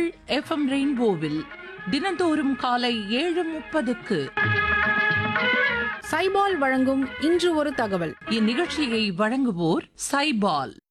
FM ரெயின்போவில் தினந்தோறும் காலை 7:30க்கு சைபால் வழங்கும் இன்று ஒரு தகவல். இந்நிகழ்ச்சியை வழங்குவோர் சைபால்.